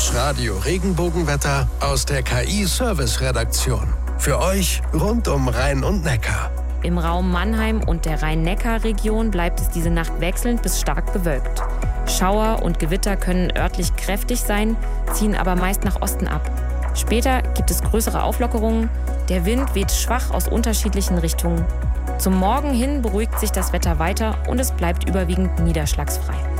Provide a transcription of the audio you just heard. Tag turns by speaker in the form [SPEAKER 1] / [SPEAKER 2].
[SPEAKER 1] Das Radio Regenbogenwetter aus der KI-Service-Redaktion. Für euch rund um Rhein und Neckar.
[SPEAKER 2] Im Raum Mannheim und der Rhein-Neckar-Region bleibt es diese Nacht wechselnd bis stark bewölkt. Schauer und Gewitter können örtlich kräftig sein, ziehen aber meist nach Osten ab. Später gibt es größere Auflockerungen. Der Wind weht schwach aus unterschiedlichen Richtungen. Zum Morgen hin beruhigt sich das Wetter weiter und es bleibt überwiegend niederschlagsfrei.